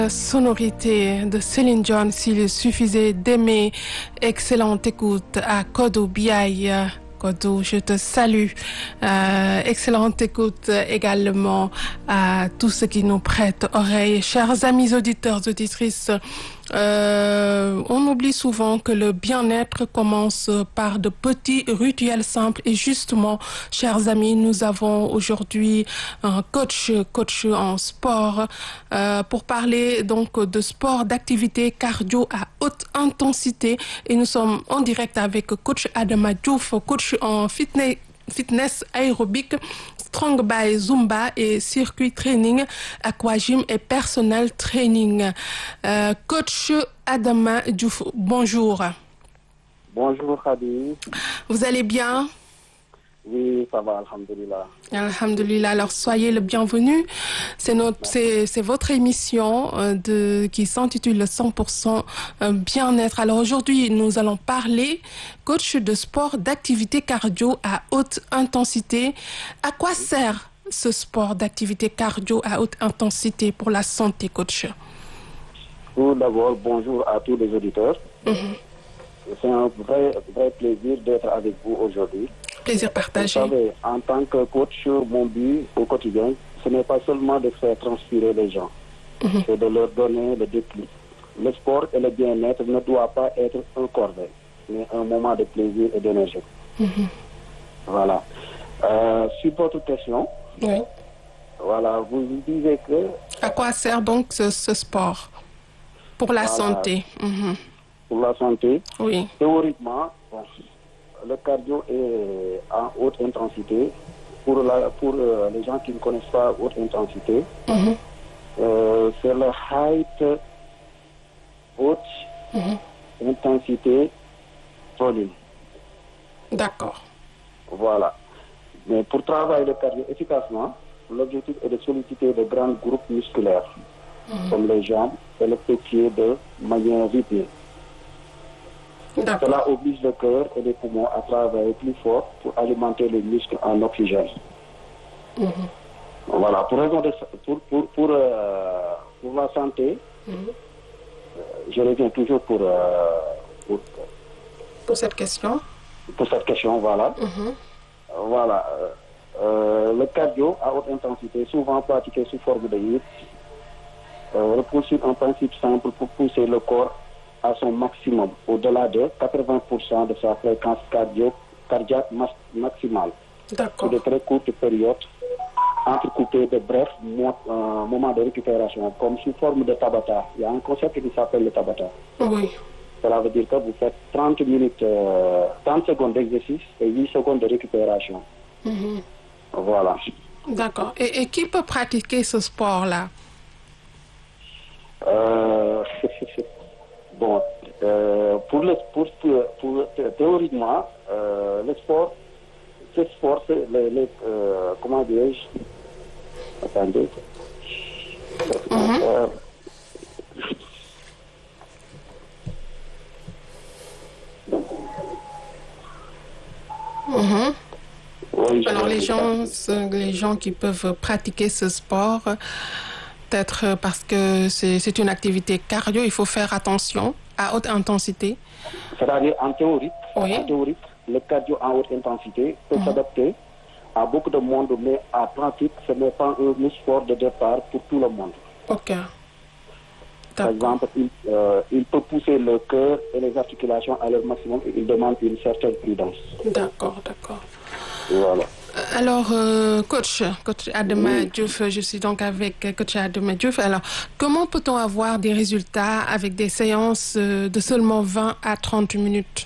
Sonorité de Céline Dion, s'il suffisait d'aimer. Excellente écoute à Kodo Biaye. Kodo, je te salue. Excellente écoute également à tous ceux qui nous prêtent oreille. Chers amis auditeurs, auditrices, on oublie souvent que le bien-être commence par de petits rituels simples. Et justement, chers amis, nous avons aujourd'hui un coach en sport pour parler donc de sport, d'activité cardio à haute intensité. Et nous sommes en direct avec coach Adama Diouf, coach en fitness aérobique, Strong by Zumba et circuit training, aquagym et personal training. Coach Adama Diouf, bonjour. Bonjour Khady. Vous allez bien? Oui, ça va, alhamdoulilah. Alhamdoulilah. Alors soyez le bienvenu. C'est votre émission qui s'intitule 100% bien-être. Alors aujourd'hui, nous allons parler, coach de sport, d'activité cardio à haute intensité. À quoi sert ce sport d'activité cardio à haute intensité pour la santé, coach? Tout d'abord, bonjour à tous les auditeurs. C'est un vrai plaisir d'être avec vous aujourd'hui. Plaisir partagé. Vous savez, en tant que coach, mon but au quotidien, ce n'est pas seulement de faire transpirer les gens, c'est de leur donner le déclic. Le sport et le bien-être ne doivent pas être un corvée, mais un moment de plaisir et d'énergie. Voilà. Sur votre question, oui. Voilà, vous disiez que... À quoi sert donc ce sport pour la santé? Pour la santé, oui. Théoriquement, bon, le cardio est en haute intensité. Pour les gens qui ne connaissent pas haute intensité, c'est le height haute intensité volume. D'accord. Voilà. Mais pour travailler le cardio efficacement, l'objectif est de solliciter de grands groupes musculaires, comme les jambes et le pétier de manière rythmée. Cela oblige le cœur et les poumons à travailler plus fort pour alimenter les muscles en oxygène. Voilà, pour la santé, je reviens toujours pour cette question. Pour cette question, voilà. Voilà. Le cardio à haute intensité, souvent pratiqué sous forme de HIIT, repose sur un principe simple pour pousser le corps à son maximum, au-delà de 80% de sa fréquence cardiaque maximale. Sur de très courtes périodes, entrecoupées de brefs moments de récupération, comme sous forme de Tabata. Il y a un concept qui s'appelle le Tabata. Oui. Cela veut dire que vous faites 30 secondes d'exercice et 8 secondes de récupération. Voilà. D'accord. Et qui peut pratiquer ce sport-là? Bon, théoriquement, le sport, c'est comment dirais-je? Attendez. Oui, alors les gens qui peuvent pratiquer ce sport, peut-être parce que c'est une activité cardio, il faut faire attention à haute intensité. C'est-à-dire en théorie, le cardio en haute intensité peut s'adapter à beaucoup de monde, mais en pratique, ce n'est pas un sport de départ pour tout le monde. Ok. Par exemple, il peut pousser le cœur et les articulations à leur maximum et il demande une certaine prudence. D'accord. Voilà. Alors, coach Adama Diouf, je suis donc avec coach Adama Diouf. Alors, comment peut-on avoir des résultats avec des séances de seulement 20 à 30 minutes?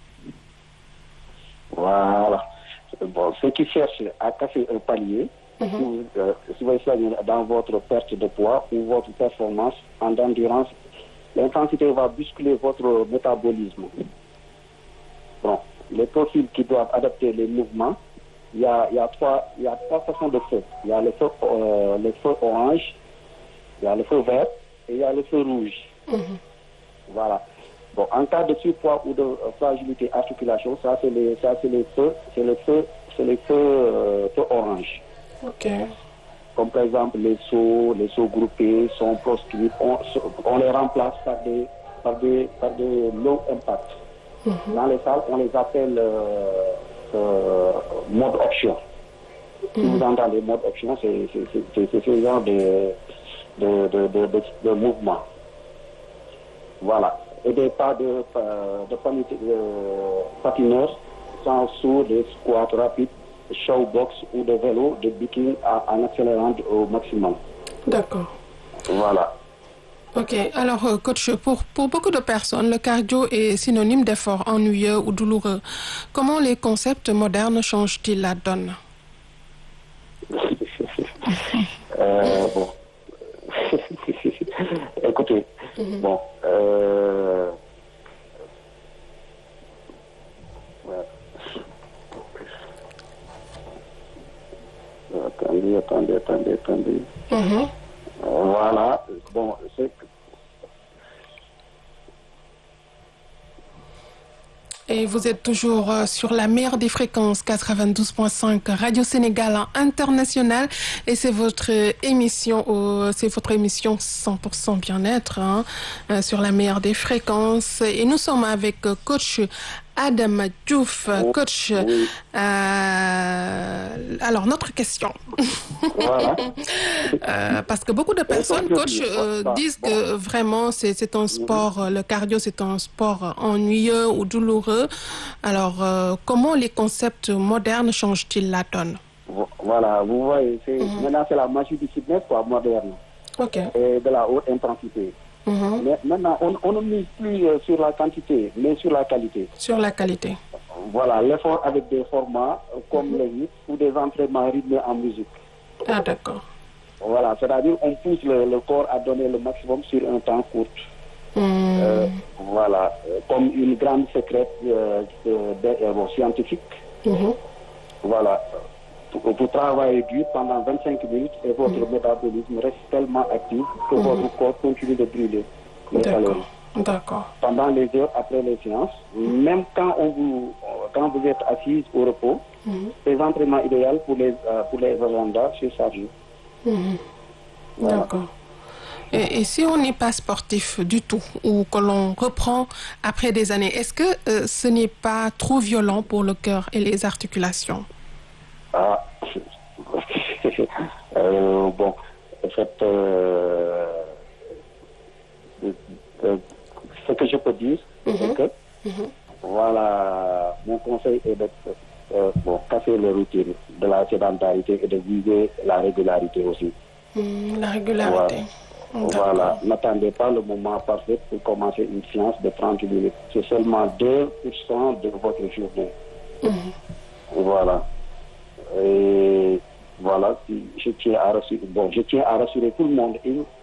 Voilà. Bon, ceux qui cherchent à casser un palier, si vous essayez dans votre perte de poids ou votre performance en endurance, l'intensité va bousculer votre métabolisme. Bon, les profils qui doivent adapter les mouvements, il y a trois façons de feu. Il y a le feu orange, il y a le feu vert et il y a le feu rouge. Voilà. Bon, en cas de surpoids ou de fragilité articulation, ça c'est le feu orange. Ok. comme par exemple les sauts groupés sont proscrits, on les remplace par des low impact. Dans les salles, on les appelle mode option. Si vous entendez mode option, c'est ce genre de mouvement. Voilà. Et des pas de patineurs sans saut, des squats rapides, showbox ou de vélo, de biking en accélérant au maximum. D'accord. Voilà. Ok, alors coach, pour beaucoup de personnes, le cardio est synonyme d'effort ennuyeux ou douloureux. Comment les concepts modernes changent-ils la donne? Bon. Écoutez, bon. Ouais. Attendez. Voilà. Bon, c'est... Et vous êtes toujours sur la meilleure des fréquences 92.5 Radio Sénégal International et c'est votre émission 100% bien-être sur la meilleure des fréquences et nous sommes avec coach Adama Diouf, coach. Oui. Alors notre question. Voilà. Parce que beaucoup de personnes, coach, disent que vraiment c'est un sport, le cardio c'est un sport ennuyeux ou douloureux. Alors, comment les concepts modernes changent-ils la donne? Voilà, vous voyez, maintenant c'est la magie du fitness quoi, moderne. Ok. Et de la haute intensité. Mais maintenant, on ne mise plus sur la quantité, mais sur la qualité. Sur la qualité. Voilà, l'effort avec des formats comme les hits ou des entraînements rythmés en musique. Ah, d'accord. Voilà, c'est-à-dire on pousse le corps à donner le maximum sur un temps court. Voilà, comme une grande secrète scientifique. Voilà, pour travailler dur pendant 25 minutes et votre métabolisme reste tellement actif que votre corps continue de brûler les calories. D'accord. Pendant les heures après les séances, même quand vous êtes assise au repos, ces entraînements idéaux pour les agendas sur charge. Voilà. D'accord. Et si on n'est pas sportif du tout ou que l'on reprend après des années, est-ce que ce n'est pas trop violent pour le cœur et les articulations? Ah, bon, en fait, ce que je peux dire, c'est que, voilà, mon conseil est de casser le routine de la sédentarité et de viser la régularité aussi. La régularité. Voilà, n'attendez pas le moment parfait pour commencer une séance de 30 minutes. C'est seulement 2% de votre journée. Voilà. Et voilà, je tiens à rassurer tout le monde.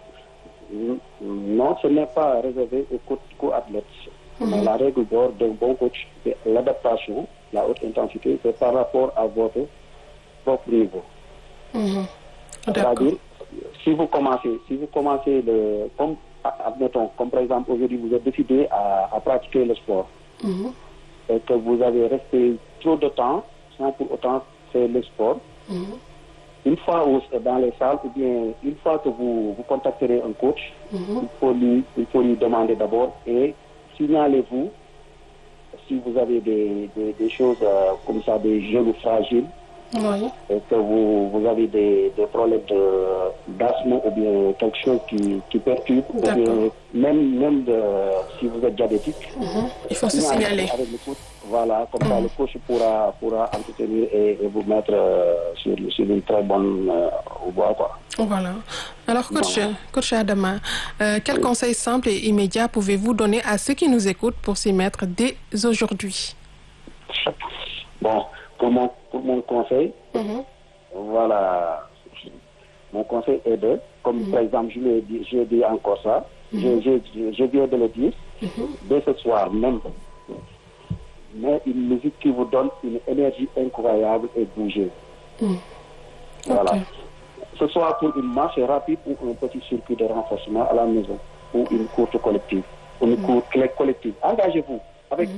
Non, ce n'est pas réservé aux athlètes. Mais la règle d'or d'un bon coach, c'est l'adaptation, la haute intensité, c'est par rapport à votre propre niveau. C'est-à-dire, si vous commencez admettons, comme par exemple aujourd'hui vous êtes décidé à pratiquer le sport et que vous avez resté trop de temps sans pour autant faire le sport, une fois dans les salles ou bien une fois que vous contacterez un coach, il faut lui demander d'abord et signalez-vous si vous avez des choses comme ça, des genoux fragiles. Oui. Et que vous avez des problèmes d'asthme ou bien quelque chose qui perturbe, ou bien même si vous êtes diabétique, il faut se signaler. Avec le coach, voilà, comme ça le coach pourra entretenir et vous mettre sur une très bonne voie, quoi. Voilà. Alors, coach Adama, quel conseil simple et immédiat pouvez-vous donner à ceux qui nous écoutent pour s'y mettre dès aujourd'hui? Bon, pour mon conseil, voilà, mon conseil est comme par exemple, je dis encore ça, je viens de le dire, dès ce soir même, mais une musique qui vous donne une énergie incroyable et bouger. Voilà. Okay. Ce soit pour une marche rapide ou un petit circuit de renforcement à la maison, ou une course collective, une course collective. Engagez-vous avec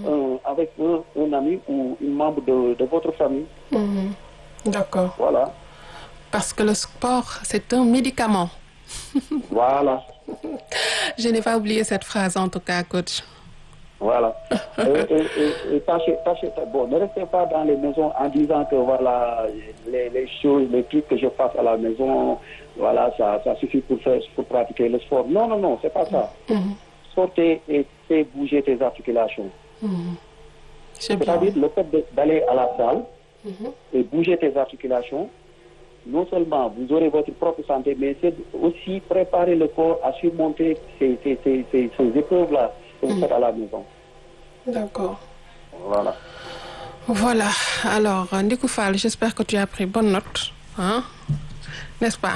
un ami ou un membre de votre famille. D'accord. Voilà. Parce que le sport, c'est un médicament. Voilà. Je n'ai pas oublié cette phrase en tout cas, coach. Voilà. Et bon, ne restez pas dans les maisons en disant que voilà, les choses, les trucs que je fasse à la maison, voilà, ça suffit pour pratiquer le sport. Non, non, non, c'est pas ça. Sortez et fais bouger tes articulations. C'est-à-dire le fait d'aller à la salle et bouger tes articulations, non seulement vous aurez votre propre santé, mais c'est aussi préparer le corps à surmonter ces épreuves-là que vous faites à la maison. D'accord. Voilà. Voilà. Alors, Ndikou Fall, j'espère que tu as pris bonne note. Hein? N'est-ce pas?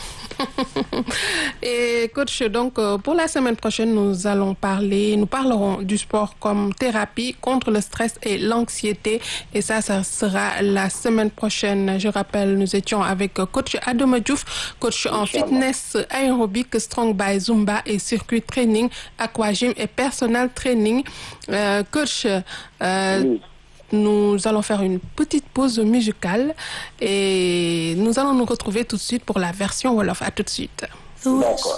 Et coach, donc pour la semaine prochaine, nous parlerons du sport comme thérapie contre le stress et l'anxiété. Et ça sera la semaine prochaine. Je rappelle, nous étions avec coach Adama Diouf, coach en fitness aérobique, strong by Zumba et circuit training, aquagym et personal training. Coach, nous allons faire une petite pause musicale et nous allons nous retrouver tout de suite pour la version Wolof. À tout de suite. D'accord.